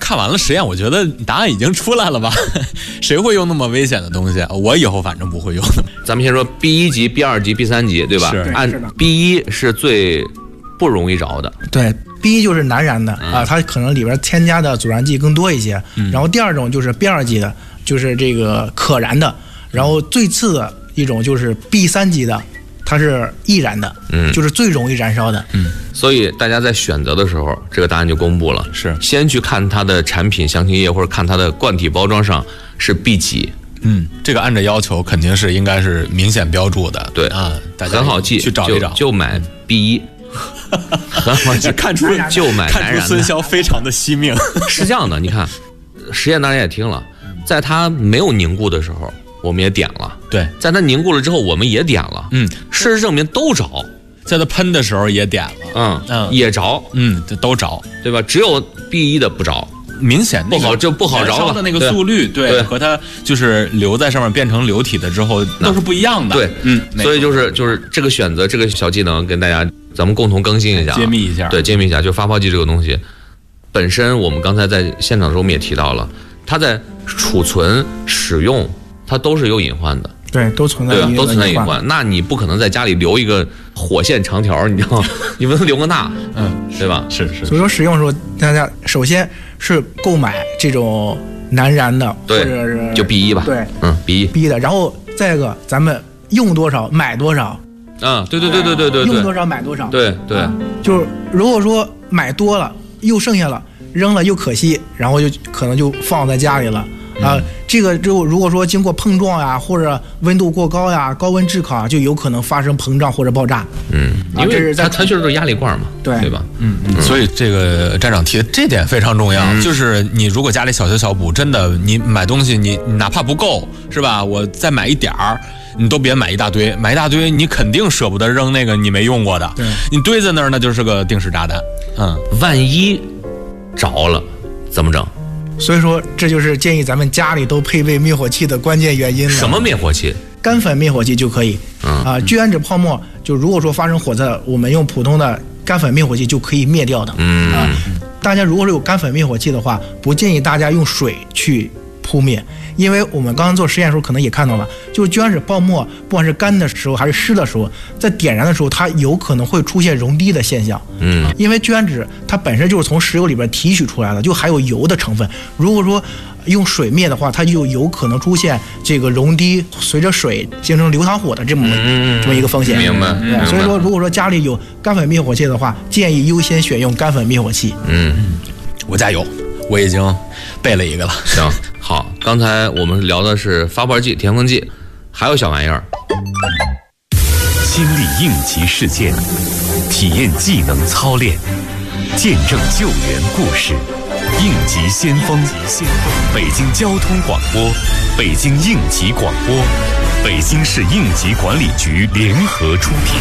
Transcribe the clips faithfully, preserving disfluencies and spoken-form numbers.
看完了实验，我觉得答案已经出来了吧？谁会用那么危险的东西？我以后反正不会用的。 咱们先说 B 一级、B 二级、B 三级，对吧？ 是按 B 一是最不容易着的。 对 ，B 一就是难燃的、嗯、啊，它可能里边添加的阻燃剂更多一些。嗯、然后第二种就是 B 二级的，就是这个可燃的。然后最次的一种就是 B 三级的。它是易燃的，嗯，就是最容易燃烧的， 嗯，所以大家在选择的时候，这个答案就公布了， 是先去看它的产品详情页或者看它的罐体包装上是 B 级， 嗯，这个按照要求肯定是应该是明显标注的， 对啊，大家很好记， 去找一找， 就, 就买 B 一，很好记， 看出就买看出孙骁非常的惜命， 是这样的，你看实验大家也听了，在它没有凝固的时候。我们也点了， 对， 在它凝固了之后，我们也点了，嗯，事实证明都着， 在它喷的时候也点了， 嗯嗯，也着， 嗯，都着， 对吧？只有 B 一的不着， 明显不好就不好着了的那个速率，对，对和它就是留在上面变成流体的之后都是不一样的， 对，嗯，所以就是就是这个选择这个小技能跟大家咱们共同更新一下， 揭秘一下， 对，揭秘一下，就发泡剂这个东西本身，我们刚才在现场的时候我们也提到了，它在储存使用。它都是有隐患的， 对，都存在对，都存在隐患。那你不可能在家里留一个火线长条，你知道吗？你不能留个那，嗯，对吧？ 是是。 所以说使用的时候，大家首先是购买这种难燃的， 对， 或者是就 B 一吧， 对， 嗯 ，B 一 B 一的。然后再一个，咱们用多少买多少， 啊，对对对对对对， 用多少买多少， 对对、啊。 就是如果说买多了又剩下了，扔了又可惜，然后就可能就放在家里了。啊、呃，这个之后如果说经过碰撞呀，或者温度过高呀，高温炙烤啊，就有可能发生膨胀或者爆炸。 嗯，因为这是它它就是压力罐嘛， 对对吧？ 嗯嗯。所以这个站长提的这点非常重要，嗯、就是你如果家里小修小补，真的你买东西你哪怕不够是吧？我再买一点儿。你都别买一大堆，买一大堆你肯定舍不得扔那个你没用过的， 对， 你堆在那儿那就是个定时炸弹。嗯， 万一着了怎么整？ 所以说，这就是建议咱们家里都配备灭火器的关键原因了。 什么灭火器？ 干粉灭火器就可以。嗯啊，聚氨酯泡沫就如果说发生火灾，我们用普通的干粉灭火器就可以灭掉的。 嗯啊，大家如果是有干粉灭火器的话，不建议大家用水去扑灭，因为我们刚刚做实验的时候可能也看到了，就是聚氨酯泡沫，不管是干的时候还是湿的时候，在点燃的时候，它有可能会出现熔滴的现象。 嗯， 因为聚氨酯它本身就是从石油里边提取出来的，就含有油的成分。如果说用水灭的话，它就有可能出现这个熔滴，随着水形成流淌火的这么、嗯、这么一个风险。 明白。 对，所以说，如果说家里有干粉灭火器的话，建议优先选用干粉灭火器。 嗯， 我家有，我已经备了一个了。 行。好，刚才我们聊的是发泡剂、填缝剂，还有小玩意儿。 亲历应急事件，体验技能操练，见证救援故事。应急先锋，北京交通广播，北京应急广播，北京市应急管理局联合出品。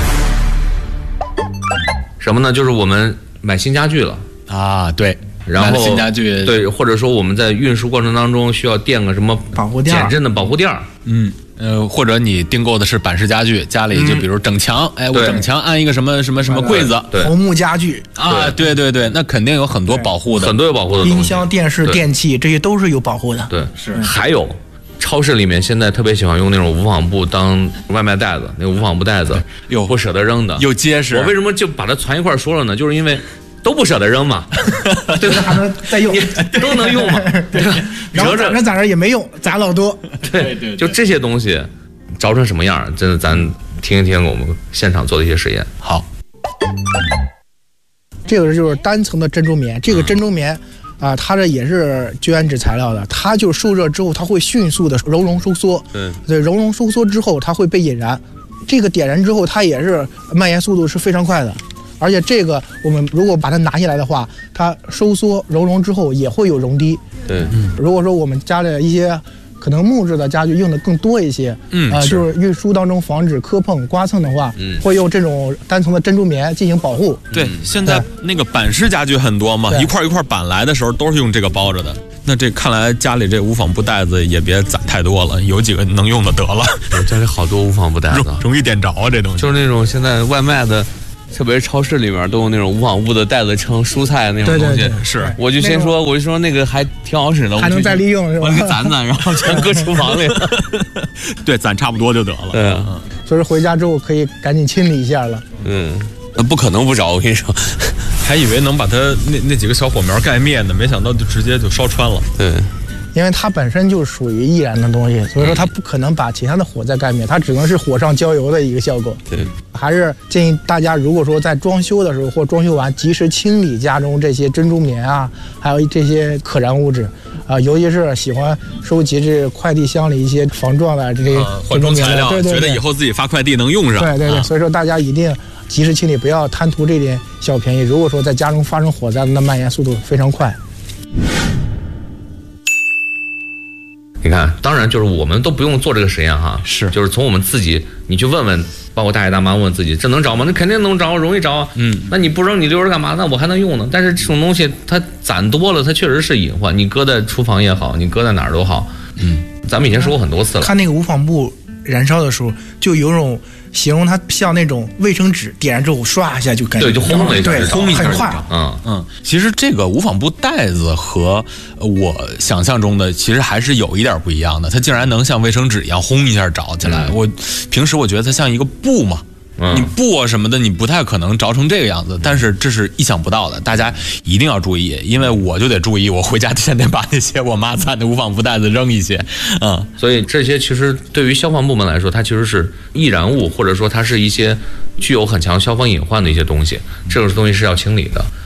什么呢？就是我们买新家具了啊，对。 然后新家具对，或者说我们在运输过程当中需要垫个什么保护垫、 减震的保护垫儿， 嗯呃，或者你订购的是板式家具，家里就比如整墙，嗯、哎，我整墙安一个什么什么什么柜子， 对， 红木家具啊，对对对，那肯定有很多保护的， 很多有保护的冰箱、电视、电器这些都是有保护的， 对， 是。 还有超市里面现在特别喜欢用那种无纺布当外卖袋子，那个无纺布袋子又不舍得扔的， 又结实。 我为什么就把它攒一块说了呢？就是因为。都不舍得扔嘛， 对吧？还能再用， 都能用嘛，对吧？ 然后攒着攒着也没用，攒老多。 对对，就这些东西着成什么样，真的咱听一听我们现场做的一些实验。 好， 这个就是单层的珍珠棉，这个珍珠棉啊、呃，它这也是聚氨酯材料的，它就受热之后，它会迅速的熔融收缩。 嗯， 对，熔融收缩之后，它会被引燃。这个点燃之后，它也是蔓延速度是非常快的。而且这个我们如果把它拿下来的话，它收缩熔融之后也会有熔滴。 对， 嗯，如果说我们家的一些可能木质的家具用的更多一些， 嗯， 啊、呃，就是运输当中防止磕碰、刮蹭的话， 嗯， 会用这种单层的珍珠棉进行保护。 对，现在那个板式家具很多嘛，一块一块板来的时候都是用这个包着的。那这看来家里这无纺布袋子也别攒太多了，有几个能用的得了。 我家里好多无纺布袋子， 容易点着啊，这东西就是那种现在外卖的。 特别是超市里面都用那种无纺布的袋子盛蔬菜那种东西， 对对对是我就先说，我就说那个还挺好使的， 还能再利用是吧？ 我给攒攒，然后全搁厨房里。 对，攒差不多就得了。 对啊， 所以说回家之后可以赶紧清理一下了。 嗯，那不可能不着，我跟你说。 还以为能把它那那几个小火苗盖灭呢，没想到就直接就烧穿了。 对。 因为它本身就属于易燃的东西，所以说它不可能把其他的火再盖灭，它只能是火上浇油的一个效果。 对， 还是建议大家，如果说在装修的时候或装修完，及时清理家中这些珍珠棉啊，还有这些可燃物质，啊、呃，尤其是喜欢收集这快递箱里一些防撞的这些缓冲材料， 对对对， 觉得以后自己发快递能用上。 对对对，啊、所以说大家一定及时清理，不要贪图这点小便宜。如果说在家中发生火灾，那蔓延速度非常快。 你看，当然就是我们都不用做这个实验哈， 是， 就是从我们自己，你去问问，包括大爷大妈问问自己，这能着吗？那肯定能着，容易着啊。 嗯， 那你不扔你留着干嘛？那我还能用呢。但是这种东西它攒多了，它确实是隐患。你搁在厨房也好，你搁在哪儿都好。 嗯， 咱们以前说过很多次了。 看那个无纺布燃烧的时候，就有种形容它像那种卫生纸点燃之后刷一下就感觉对，就轰了一下， 对， 轰一下很快。 嗯嗯，其实这个无纺布袋子和我想象中的其实还是有一点不一样的，它竟然能像卫生纸一样轰一下着起来。嗯、我平时我觉得它像一个布嘛。 嗯、 你布啊什么的，你不太可能着成这个样子，但是这是意想不到的，大家一定要注意，因为我就得注意，我回家天天把那些我妈攒的无纺布袋子扔一些，嗯， 所以这些其实对于消防部门来说，它其实是易燃物，或者说它是一些具有很强消防隐患的一些东西，这个东西是要清理的。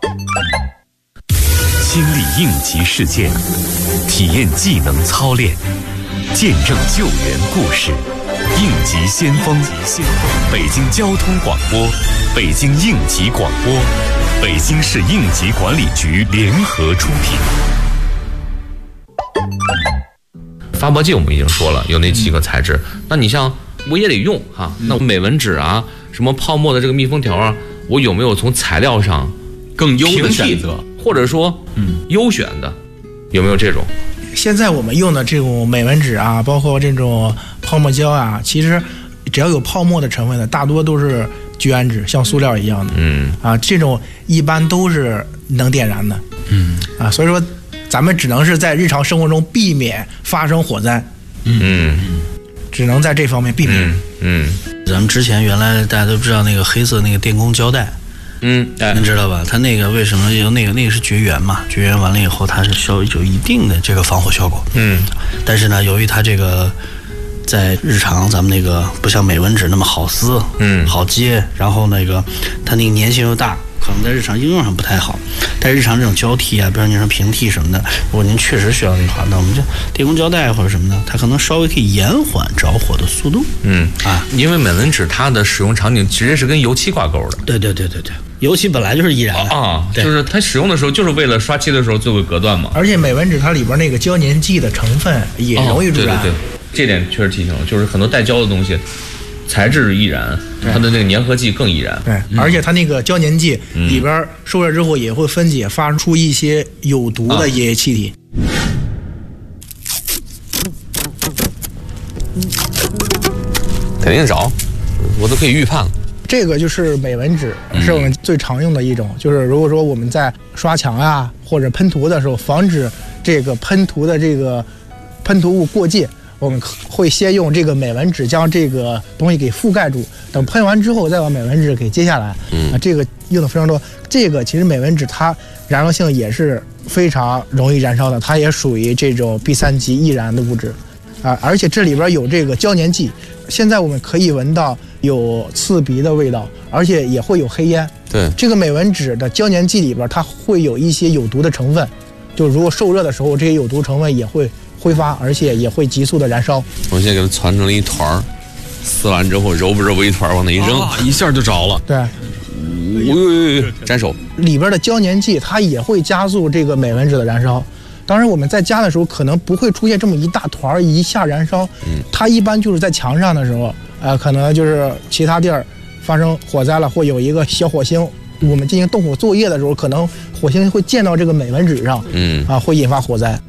亲历应急事件，体验技能操练，见证救援故事。应急先锋，北京交通广播，北京应急广播，北京市应急管理局联合出品。 发泡剂我们已经说了，有那几个材质。那你像我也得用哈，那美纹纸啊，什么泡沫的这个密封条啊，我有没有从材料上更优的选择， 或者说嗯优选的，有没有这种？ 现在我们用的这种美纹纸啊，包括这种泡沫胶啊，其实只要有泡沫的成分的，大多都是聚氨酯，像塑料一样的。 嗯啊，这种一般都是能点燃的。 嗯啊，所以说咱们只能是在日常生活中避免发生火灾。 嗯嗯， 只能在这方面避免。 嗯，嗯咱们之前原来大家都知道那个黑色那个电工胶带。 嗯，哎， 您知道吧？它那个为什么有那个那个是绝缘嘛？绝缘完了以后，它是效有一定的这个防火效果。 嗯， 但是呢，由于它这个在日常咱们那个不像美纹纸那么好撕， 嗯， 好接，然后那个它那个粘性又大，可能在日常应用上不太好。但日常这种胶替啊，比如您说平替什么的，如果您确实需要那话，那我们就电工胶带或者什么的，它可能稍微可以延缓着火的速度。 嗯啊， 因为美纹纸它的使用场景直接是跟油漆挂钩的。 对对对对对。油漆本来就是易燃的啊，就是它使用的时候就是为了刷漆的时候做个隔断嘛。 而且美纹纸它里边那个胶粘剂的成分也容易助燃。 哦、对对对，这点确实提醒了，就是很多带胶的东西，材质易燃，它的那个粘合剂更易燃。 对，嗯、而且它那个胶粘剂里边受热之后也会分解，发出一些有毒的一些气体。 肯定着，我都可以预判了。 这个就是美纹纸，是我们最常用的一种。嗯、就是如果说我们在刷墙啊或者喷涂的时候，防止这个喷涂的这个喷涂物过界，我们会先用这个美纹纸将这个东西给覆盖住，等喷完之后再把美纹纸给接下来。 嗯， 啊，这个用的非常多。这个其实美纹纸它燃烧性也是非常容易燃烧的，它也属于这种 B 三级易燃的物质。啊，而且这里边有这个胶粘剂，现在我们可以闻到有刺鼻的味道，而且也会有黑烟。 对， 这个美纹纸的胶粘剂里边，它会有一些有毒的成分，就如果受热的时候，这些有毒成分也会挥发，而且也会急速的燃烧。 我现在给它攒成了一团儿，撕完之后揉不揉不一团往那一扔， 啊，一下就着了。 对， 呜，沾手。 里边的胶粘剂它也会加速这个美纹纸的燃烧。当然我们在家的时候可能不会出现这么一大团一下燃烧， 嗯， 它一般就是在墙上的时候，呃，可能就是其他地儿发生火灾了，或有一个小火星，我们进行动火作业的时候，可能火星会溅到这个美纹纸上， 嗯， 啊，会引发火灾。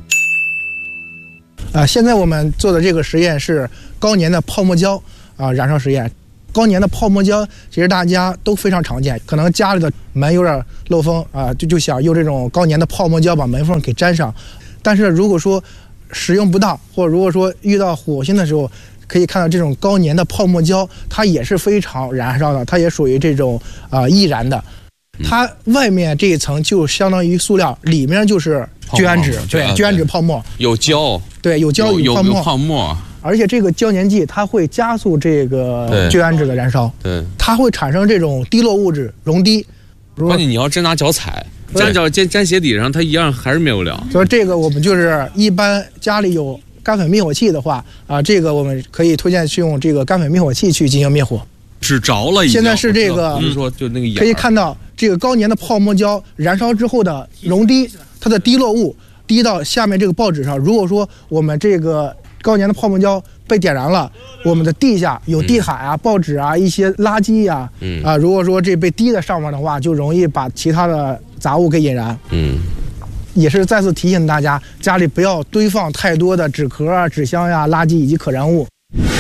啊，现在我们做的这个实验是高粘的泡沫胶啊燃烧实验， 高粘的泡沫胶其实大家都非常常见，可能家里的门有点漏风啊，就就想用这种高粘的泡沫胶把门缝给粘上。但是如果说使用不当，或者如果说遇到火星的时候，可以看到这种高粘的泡沫胶，它也是非常燃烧的，它也属于这种啊、呃、易燃的。它外面这一层就相当于塑料，里面就是聚氨酯，对，聚氨酯泡沫， 有胶， 对，有胶有泡沫， 有泡沫， 而且这个胶粘剂它会加速这个聚氨酯的燃烧， 对， 它会产生这种滴落物质溶滴。 关键你要真拿脚踩，粘脚粘粘鞋底上，它一样还是灭不了。 所以这个我们就是一般家里有干粉灭火器的话啊，这个我们可以推荐去用这个干粉灭火器去进行灭火。 只着了已经。 现在是这个， 不是说就那个可以看到这个高粘的泡沫胶燃烧之后的溶滴，它的滴落物滴到下面这个报纸上。如果说我们这个高粘的泡沫胶被点燃了，我们的地下有地毯啊、嗯、报纸啊、一些垃圾呀、啊，嗯啊，如果说这被滴在上面的话，就容易把其他的杂物给引燃。 嗯， 也是再次提醒大家，家里不要堆放太多的纸壳啊、纸箱呀、垃圾以及可燃物。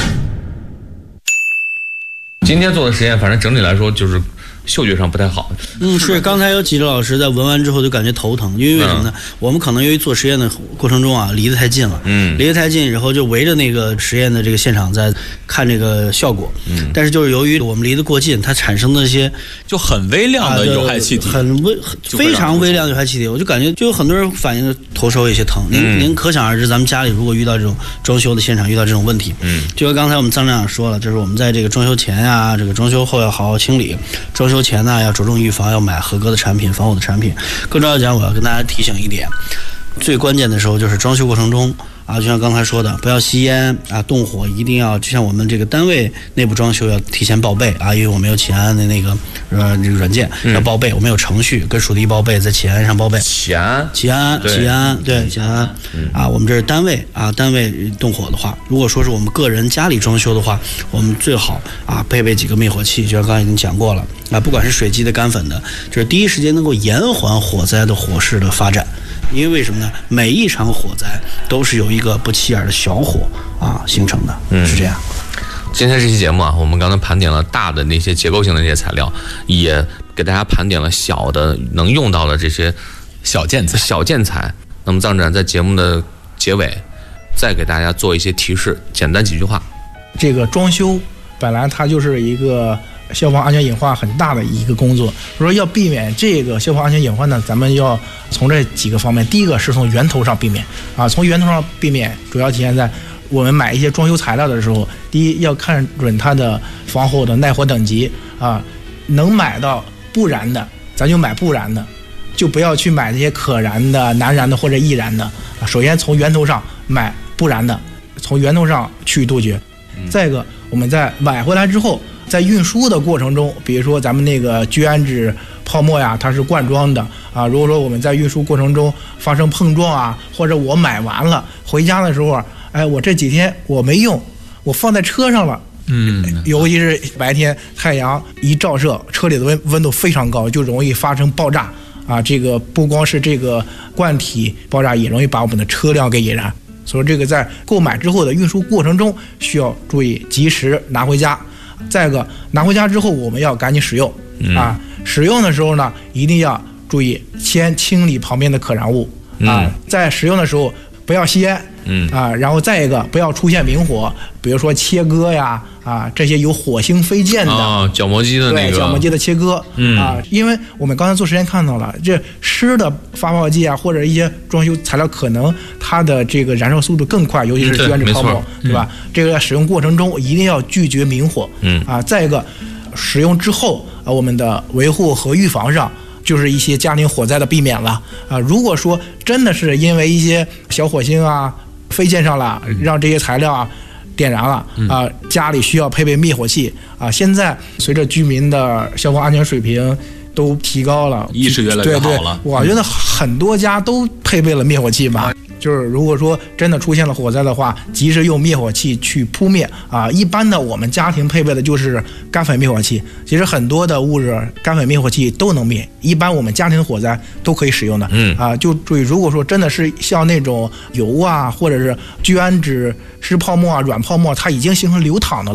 今天做的实验，反正整体来说就是嗅觉上不太好。 嗯，是刚才有几个老师在闻完之后就感觉头疼，因为为什么呢？嗯、我们可能由于做实验的过程中啊，离得太近了，嗯，离得太近，然后就围着那个实验的这个现场在看这个效果，嗯，但是就是由于我们离得过近，它产生的一些就很微量的有害气体， 啊、很微非常微量的有害气体，我就感觉就有很多人反映头稍微有些疼。您、嗯、您可想而知，咱们家里如果遇到这种装修的现场遇到这种问题，嗯，就跟刚才我们张站长说了，就是我们在这个装修前呀、啊，这个装修后要好好清理，装修前呢要着重预防，要买合格的产品，防火的产品。更重要讲，我要跟大家提醒一点，最关键的时候就是装修过程中啊，就像刚才说的，不要吸烟啊，动火一定要，就像我们这个单位内部装修要提前报备啊，因为我们有企安的那个呃这个软件要报备，嗯、我们有程序跟属地报备，在企安上报备。 企安， 企安，企安，对，企安啊，我们这是单位啊，单位动火的话，如果说是我们个人家里装修的话，我们最好啊配备几个灭火器，就像刚才已经讲过了啊，不管是水基的、干粉的，就是第一时间能够延缓火灾的火势的发展。因为为什么呢？每一场火灾都是由一个不起眼的小火啊形成的，嗯，是这样。 今天这期节目啊，我们刚才盘点了大的那些结构性的那些材料，也给大家盘点了小的能用到的这些小建材。 小建材。那么藏展在节目的结尾，再给大家做一些提示，简单几句话。 这个装修本来它就是一个消防安全隐患很大的一个工作，说要避免这个消防安全隐患呢，咱们要从这几个方面。第一个是从源头上避免啊，从源头上避免主要体现在我们买一些装修材料的时候，第一要看准它的防火的耐火等级啊，能买到不燃的咱就买不燃的，就不要去买那些可燃的、难燃的或者易燃的啊。首先从源头上买不燃的，从源头上去杜绝。再一个，我们在买回来之后，在运输的过程中，比如说咱们那个聚氨酯泡沫呀，它是罐装的啊。如果说我们在运输过程中发生碰撞啊，或者我买完了回家的时候，哎，我这几天我没用，我放在车上了，嗯，尤其是白天太阳一照射，车里的温温度非常高，就容易发生爆炸啊。这个不光是这个罐体爆炸，也容易把我们的车辆给引燃。所以这个在购买之后的运输过程中需要注意及时拿回家。再一个，拿回家之后我们要赶紧使用、嗯、啊，使用的时候呢一定要注意先清理旁边的可燃物、嗯、啊，在使用的时候不要吸烟，嗯啊，然后再一个不要出现明火，比如说切割呀啊这些有火星飞溅的啊，角磨机的那个对角磨机的切割，嗯啊，因为我们刚才做实验看到了，这湿的发泡剂啊或者一些装修材料，可能它的这个燃烧速度更快，尤其是聚氨酯泡沫，对, 对吧、嗯？这个在使用过程中一定要拒绝明火，嗯啊，再一个使用之后啊，我们的维护和预防上。就是一些家庭火灾的避免了啊！如果说真的是因为一些小火星啊飞溅上了，让这些材料啊点燃了啊，家里需要配备灭火器啊。现在随着居民的消防安全水平都提高了， 意识越来越好了，对对， 我觉得很多家都配备了灭火器吧。就是如果说真的出现了火灾的话，及时用灭火器去扑灭啊。一般的我们家庭配备的就是干粉灭火器，其实很多的物质干粉灭火器都能灭，一般我们家庭的火灾都可以使用的。嗯啊，就注意，如果说真的是像那种油啊，或者是聚氨酯湿泡沫啊、软泡沫，它已经形成流淌的了，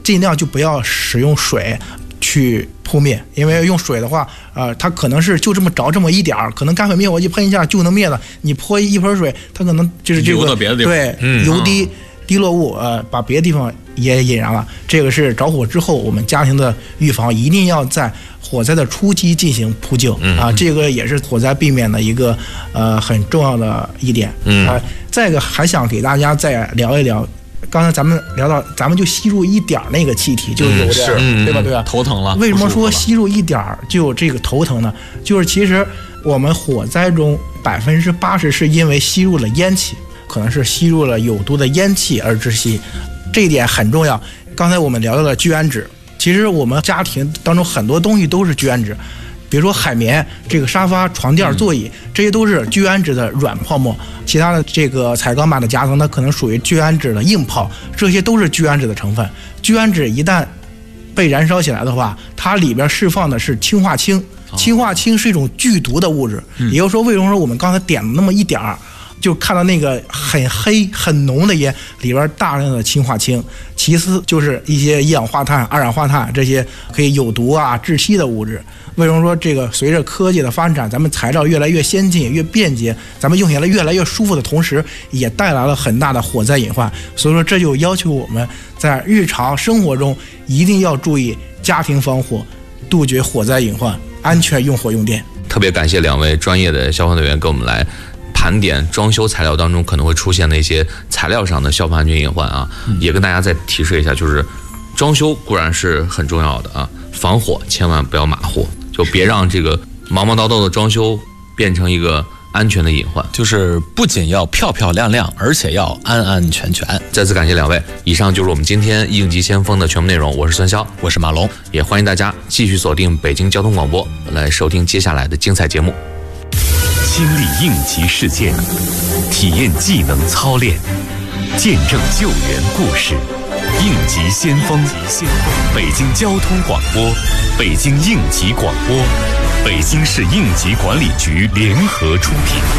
尽量就不要使用水去扑灭，因为用水的话，呃，它可能是就这么着这么一点儿，可能干粉灭火器喷一下就能灭了，你泼一盆水，它可能就是这个流到别的地方， 对， 嗯、 油滴滴落物，呃，把别的地方也引燃了。这个是着火之后我们家庭的预防，一定要在火灾的初期进行扑救、嗯、啊，这个也是火灾避免的一个呃很重要的一点。嗯，呃，再一个还想给大家再聊一聊。刚才咱们聊到，咱们就吸入一点那个气体，就有点、嗯是对吧？对吧？ 头疼了。 为什么说吸入一点就有这个头疼呢？就是其实我们火灾中百分之八十是因为吸入了烟气，可能是吸入了有毒的烟气而窒息，这一点很重要。刚才我们聊到了聚氨酯，其实我们家庭当中很多东西都是聚氨酯。比如说海绵、这个沙发、床垫、座椅，这些都是聚氨酯的软泡沫。其他的这个彩钢板的夹层，它可能属于聚氨酯的硬泡，这些都是聚氨酯的成分。聚氨酯一旦被燃烧起来的话，它里边释放的是氢化氢，氢化氢是一种剧毒的物质。也就是说，为什么说我们刚才点了那么一点儿，就看到那个很黑很浓的烟里边大量的氢化氢。其次就是一些一氧化碳、二氧化碳这些可以有毒啊、窒息的物质。为什么说这个随着科技的发展，咱们材料越来越先进、越便捷，咱们用起来越来越舒服的同时，也带来了很大的火灾隐患。所以说，这就要求我们在日常生活中一定要注意家庭防火，杜绝火灾隐患，安全用火用电。 特别感谢两位专业的消防队员给我们来盘点装修材料当中可能会出现的一些材料上的消防安全隐患啊，嗯、也跟大家再提示一下，就是装修固然是很重要的啊，防火千万不要马虎，就别让这个忙忙叨叨的装修变成一个安全的隐患。 就是不仅要漂漂亮亮，而且要安安全全。 再次感谢两位，以上就是我们今天应急先锋的全部内容。我是孙潇， 我是马龙， 也欢迎大家继续锁定北京交通广播来收听接下来的精彩节目。 亲历应急事件，体验技能操练，见证救援故事。应急先锋，北京交通广播，北京应急广播，北京市应急管理局联合出品。